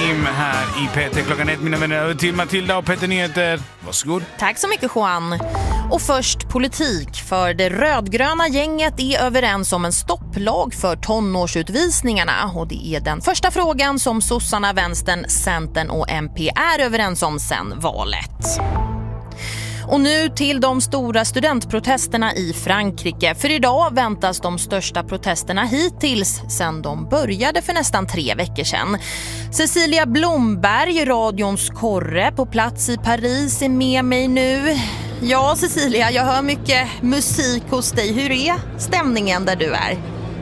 Kim här i PT klockan 1. Mina vänner, över till Matilda och PT Nyheter. Varsågod. Tack så mycket, Juan. Och först politik, för det rödgröna gänget är överens om en stopplag för tonårsutvisningarna. Och det är den första frågan som sossarna, vänstern, Centern och MP är överens om sedan valet. Och nu till de stora studentprotesterna i Frankrike. För idag väntas de största protesterna hittills sedan de började för nästan 3 veckor sedan. Cecilia Blomberg, radions korre på plats i Paris, är med mig nu. Ja, Cecilia, jag hör mycket musik hos dig. Hur är stämningen där du är?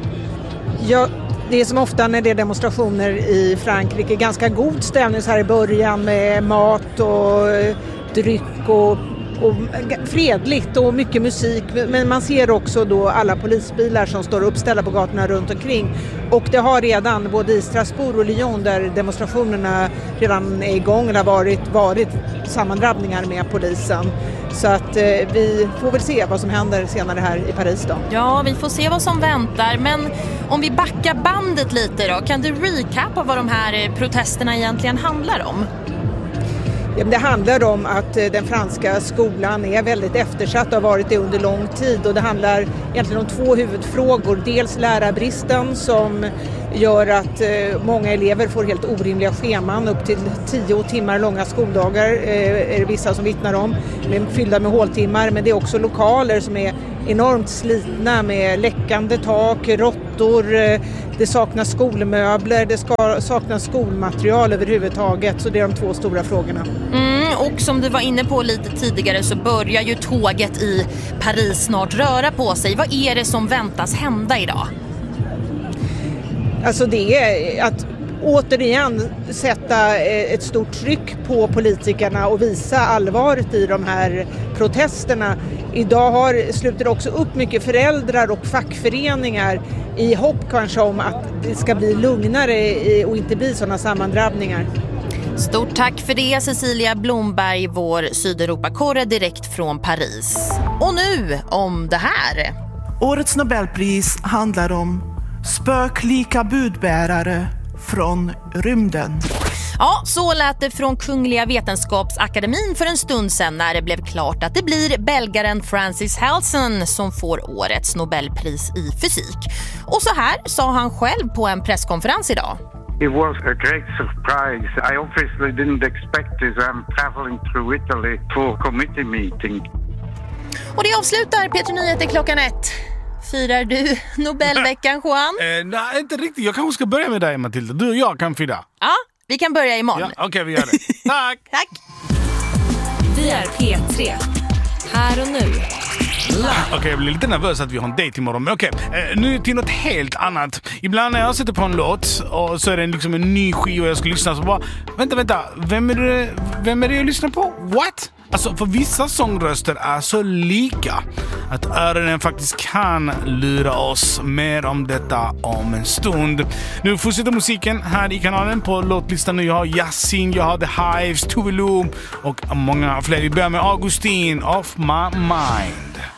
Ja, det är som ofta när det är demonstrationer i Frankrike. Ganska god stämning så här i början med mat och dryck och fredligt och mycket musik, men man ser också då alla polisbilar som står uppställda på gatorna runt omkring, och det har redan både i Strasbourg och Lyon, där demonstrationerna redan är igång, det har varit sammandrabbningar med polisen, så att vi får väl se vad som händer senare här i Paris då. Ja, vi får se vad som väntar, men om vi backar bandet lite då, kan du recapa vad de här protesterna egentligen handlar om? Det handlar om att den franska skolan är väldigt eftersatt och har varit det under lång tid, och det handlar egentligen om 2 huvudfrågor. Dels lärarbristen som gör att många elever får helt orimliga scheman, upp till 10 timmar långa skoldagar är det vissa som vittnar om, fyllda med håltimmar, men det är också lokaler som är enormt slitna med läckande tak, råttor, det saknas skolmöbler, det saknas skolmaterial överhuvudtaget, så det är de 2 stora frågorna. Och som du var inne på lite tidigare så börjar ju tåget i Paris snart röra på sig. Vad är det som väntas hända idag? Alltså det är att återigen sätta ett stort tryck på politikerna och visa allvaret i de här protesterna. Idag sluter också upp mycket föräldrar och fackföreningar i hopp kanske om att det ska bli lugnare och inte bli sådana sammandrabbningar. Stort tack för det, Cecilia Blomberg, vår Sydeuropa-korre direkt från Paris. Och nu om det här. Årets Nobelpris handlar om spöklika budbärare från rymden. Ja, så lät det från Kungliga Vetenskapsakademin för en stund sedan när det blev klart att det blir belgaren Francis Halsen som får årets Nobelpris i fysik. Och så här sa han själv på en presskonferens idag. It was a great surprise. I obviously didn't expect this. I'm traveling through Italy for a committee meeting. Och det avslutar Peter Nyheter klockan 1. Firar du Nobelveckan, Juan? Nej, inte riktigt. Jag kanske ska börja med dig, Matilda. Du och jag kan fira. Ja, vi kan börja imorgon. Ja, okej, vi gör det. Tack! Tack! Vi är P3. Här och nu. Okej, jag blir lite nervös att vi har en dejt imorgon. Men okej, nu till något helt annat. Ibland när jag sätter på en låt och så är det liksom en ny skiva och jag ska lyssna, så bara vänta, vem är det jag lyssnar på? What? Alltså, för vissa sångröster är så lika att öronen faktiskt kan lura oss. Mer om detta om en stund. Nu fortsätter musiken här i kanalen. På låtlistan nu jag har Yasin, jag har The Hives, Tove Lo och många fler. Vi börjar med Augustin, Off My Mind.